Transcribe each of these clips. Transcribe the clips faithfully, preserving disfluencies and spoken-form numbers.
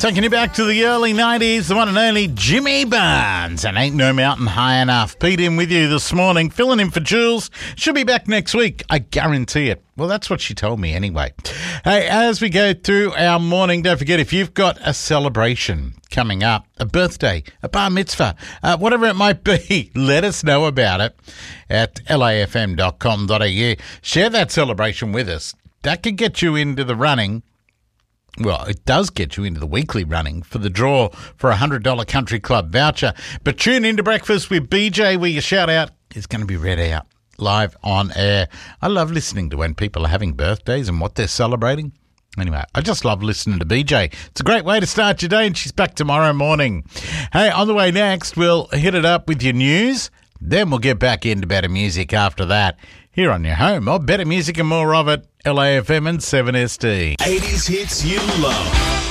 taking you back to the early nineties, the one and only Jimmy Barnes. And Ain't No Mountain High Enough. Pete in with you this morning, filling in for Jules. She'll be back next week, I guarantee it. Well, that's what she told me anyway. Hey, as we go through our morning, don't forget, if you've got a celebration coming up, a birthday, a bar mitzvah, uh, whatever it might be, let us know about it at L A F M dot com dot A U. Share that celebration with us. That could get you into the running. Well, it does get you into the weekly running for the draw for a one hundred dollars Country Club voucher. But tune into Breakfast with B J, where your shout-out is going to be read out live on air. I love listening to when people are having birthdays and what they're celebrating. Anyway, I just love listening to B J. It's a great way to start your day, and she's back tomorrow morning. Hey, on the way next, we'll hit it up with your news. Then we'll get back into better music after that. Here on your home of better music and more of it, L A F M and seven S D. eighties hits you love.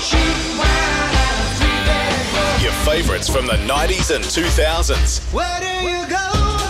Your favourites from the nineties and two thousands. Where do you go?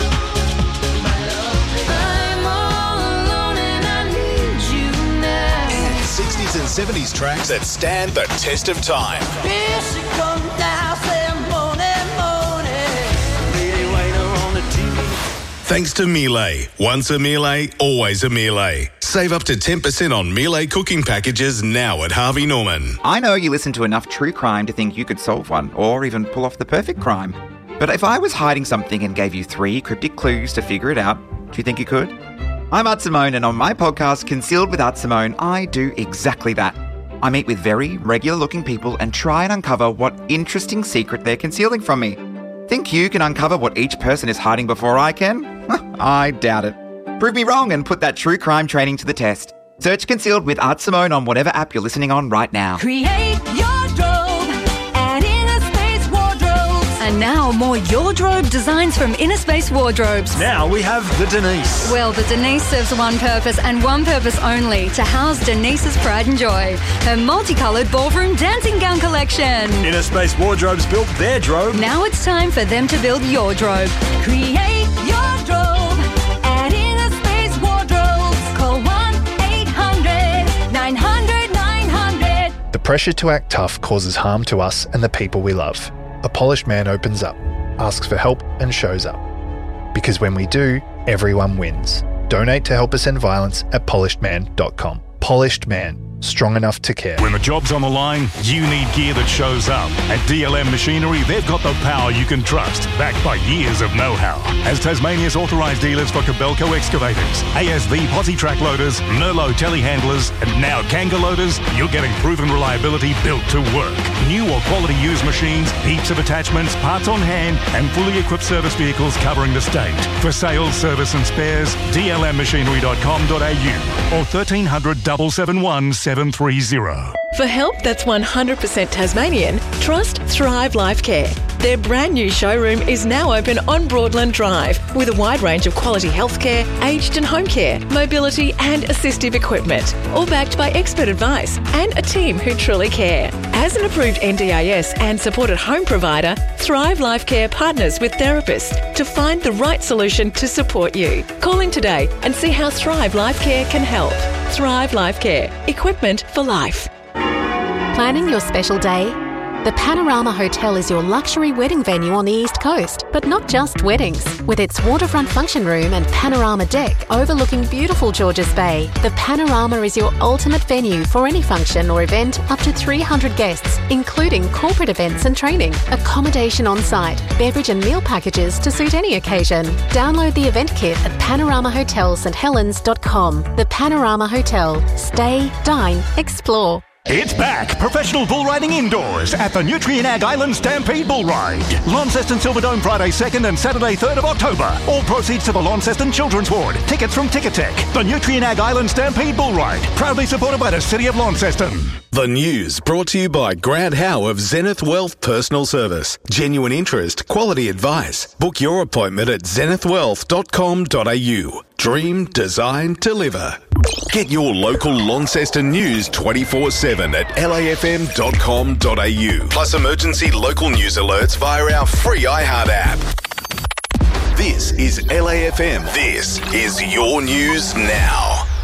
I'm all alone and I need you now. And sixties and seventies tracks that stand the test of time. Here she comes down, say morning, morning. Lady waiter on the T V. Thanks to Miele. Once a Miele, always a Miele. Save up to ten percent on Miele cooking packages now at Harvey Norman. I know you listen to enough true crime to think you could solve one, or even pull off the perfect crime. But if I was hiding something and gave you three cryptic clues to figure it out, do you think you could? I'm Art Simone, and on my podcast, Concealed with Art Simone, I do exactly that. I meet with very regular-looking people and try and uncover what interesting secret they're concealing from me. Think you can uncover what each person is hiding before I can? I doubt it. Prove me wrong and put that true crime training to the test. Search Concealed with Art Simone on whatever app you're listening on right now. Create your drobe at Inner Space Wardrobes. And now more Your Drobe designs from Inner Space Wardrobes. Now we have the Denise. Well, the Denise serves one purpose and one purpose only, to house Denise's pride and joy. Her multicoloured ballroom dancing gown collection. Inner Space Wardrobes built their drobe. Now it's time for them to build your drobe. Create your drobe at Inner Space Wardrobes. Call one eight hundred nine hundred nine hundred. The pressure to act tough causes harm to us and the people we love. A polished man opens up, asks for help and shows up. Because when we do, everyone wins. Donate to help us end violence at polished man dot com. Polished Man. Strong enough to care. When the job's on the line, you need gear that shows up. At D L M Machinery, they've got the power you can trust, backed by years of know-how. As Tasmania's authorised dealers for Kobelco excavators, A S V posi track loaders, Merlot telehandlers, and now Kanga loaders, you're getting proven reliability built to work. New or quality used machines, heaps of attachments, parts on hand, and fully equipped service vehicles covering the state. For sales, service and spares, D L M machinery dot com dot A U or thirteen hundred seven seven one seven three zero. For help that's one hundred percent Tasmanian, trust Thrive Life Care. Their brand new showroom is now open on Broadland Drive with a wide range of quality healthcare, aged and home care, mobility and assistive equipment, all backed by expert advice and a team who truly care. As an approved N D I S and supported home provider, Thrive Life Care partners with therapists to find the right solution to support you. Call in today and see how Thrive Life Care can help. Thrive Life Care. Equipment for life. Planning your special day? The Panorama Hotel is your luxury wedding venue on the East Coast, but not just weddings. With its waterfront function room and panorama deck overlooking beautiful Georges Bay, the Panorama is your ultimate venue for any function or event up to three hundred guests, including corporate events and training, accommodation on site, beverage and meal packages to suit any occasion. Download the event kit at panorama hotel st helens dot com. The Panorama Hotel. Stay, dine, explore. It's back! Professional bull riding indoors at the Nutrien Ag Island Stampede Bull Ride. Launceston Silverdome Friday second and Saturday third of October. All proceeds to the Launceston Children's Ward. Tickets from Ticketek. The Nutrien Ag Island Stampede Bull Ride. Proudly supported by the City of Launceston. The news brought to you by Grant Howe of Zenith Wealth Personal Service. Genuine interest, quality advice. Book your appointment at zenith wealth dot com dot A U. Dream, design, deliver. Get your local Launceston news twenty-four seven at L A F M dot com dot A U. Plus emergency local news alerts via our free iHeart app. This is L A F M. This is your news now.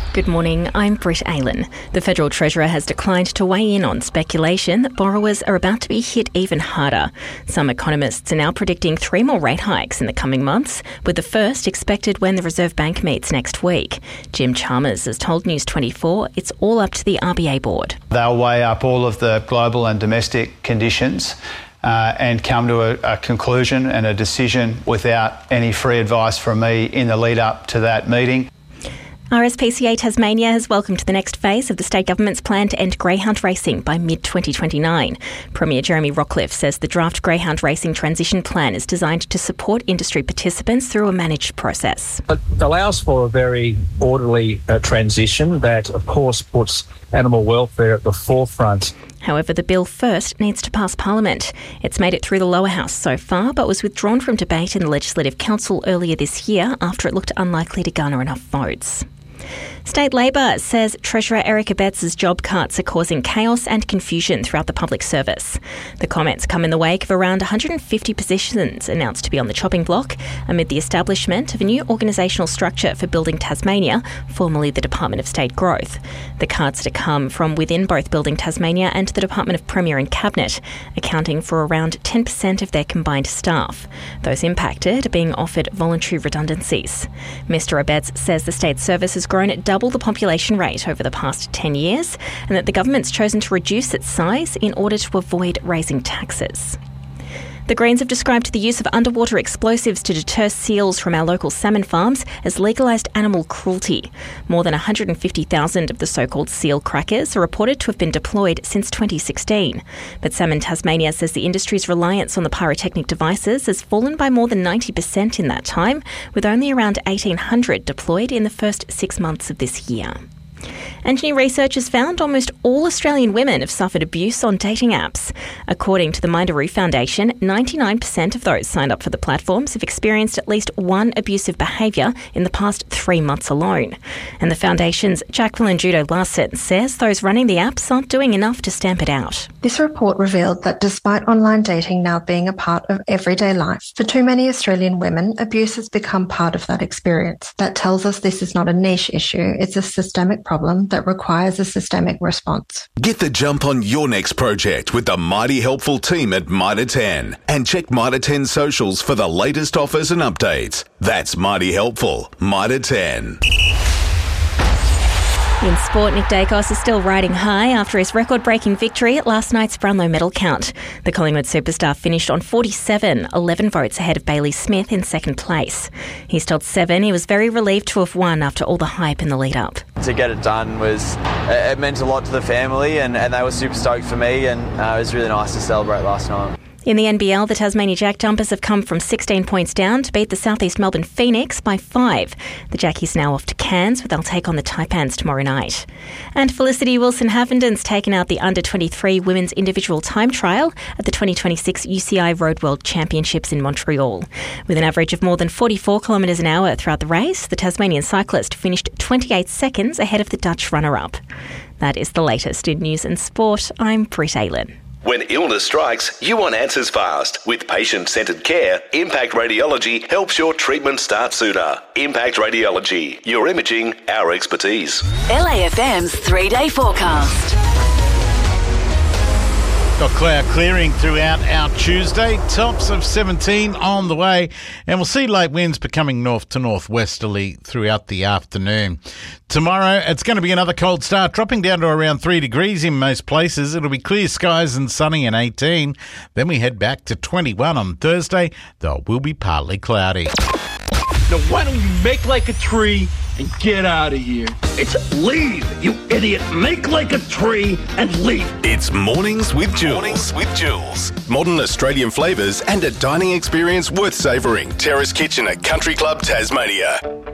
Good morning, I'm Britt Aylan. The Federal Treasurer has declined to weigh in on speculation that borrowers are about to be hit even harder. Some economists are now predicting three more rate hikes in the coming months, with the first expected when the Reserve Bank meets next week. Jim Chalmers has told News twenty-four it's all up to the R B A board. They'll weigh up all of the global and domestic conditions uh, and come to a, a conclusion and a decision without any free advice from me in the lead up to that meeting. R S P C A Tasmania has welcomed the next phase of the state government's plan to end greyhound racing by mid twenty twenty-nine. Premier Jeremy Rockcliffe says the draft greyhound racing transition plan is designed to support industry participants through a managed process. It allows for a very orderly uh, transition that, of course, puts animal welfare at the forefront. However, the bill first needs to pass Parliament. It's made it through the lower house so far, but was withdrawn from debate in the Legislative Council earlier this year after it looked unlikely to garner enough votes. State Labor says Treasurer Eric Abetz' job cuts are causing chaos and confusion throughout the public service. The comments come in the wake of around one hundred fifty positions announced to be on the chopping block amid the establishment of a new organisational structure for Building Tasmania, formerly the Department of State Growth. The cuts are to come from within both Building Tasmania and the Department of Premier and Cabinet, accounting for around ten percent of their combined staff. Those impacted are being offered voluntary redundancies. Mister Abetz says the state service has grown at double the population rate over the past ten years and that the government's chosen to reduce its size in order to avoid raising taxes. The Greens have described the use of underwater explosives to deter seals from our local salmon farms as legalised animal cruelty. More than one hundred fifty thousand of the so-called seal crackers are reported to have been deployed since twenty sixteen. But Salmon Tasmania says the industry's reliance on the pyrotechnic devices has fallen by more than ninety percent in that time, with only around eighteen hundred deployed in the first six months of this year. And new research has found almost all Australian women have suffered abuse on dating apps. According to the Mindaroo Foundation, ninety-nine percent of those signed up for the platforms have experienced at least one abusive behaviour in the past three months alone. And the Foundation's Jacqueline Judo Larson says those running the apps aren't doing enough to stamp it out. This report revealed that despite online dating now being a part of everyday life, for too many Australian women, abuse has become part of that experience. That tells us this is not a niche issue, it's a systemic problem that requires a systemic response. Get the jump on your next project with the mighty helpful team at Mitre ten and check Mitre ten socials for the latest offers and updates. That's mighty helpful. Mitre ten. In sport, Nick Dacos is still riding high after his record-breaking victory at last night's Brownlow medal count. The Collingwood superstar finished on forty-seven, eleven votes ahead of Bailey Smith in second place. He's told Seven he was very relieved to have won after all the hype in the lead-up. To get it done was, it meant a lot to the family and, and they were super stoked for me and uh, it was really nice to celebrate last night. In the N B L, the Tasmania Jack Jumpers have come from sixteen points down to beat the South East Melbourne Phoenix by five. The Jackies now off to Cairns, where they'll take on the Taipans tomorrow night. And Felicity Wilson-Havenden's taken out the under twenty-three women's individual time trial at the twenty twenty-six U C I Road World Championships in Montreal. With an average of more than forty-four kilometres an hour throughout the race, the Tasmanian cyclist finished twenty-eight seconds ahead of the Dutch runner-up. That is the latest in news and sport. I'm Britt Aylan. When illness strikes, you want answers fast. With patient-centred care, Impact Radiology helps your treatment start sooner. Impact Radiology, your imaging, our expertise. L A F M's three-day forecast. Got cloud clearing throughout our Tuesday. Tops of seventeen on the way. And we'll see late winds becoming north to northwesterly throughout the afternoon. Tomorrow, it's going to be another cold start, dropping down to around three degrees in most places. It'll be clear skies and sunny and eighteen. Then we head back to twenty-one on Thursday, though it will be partly cloudy. Now, why don't you make like a tree and get out of here? It's leave, you idiot. Make like a tree and leave. It's Mornings with Jules. Mornings with Jules. Modern Australian flavours and a dining experience worth savouring. Terrace Kitchen at Country Club Tasmania.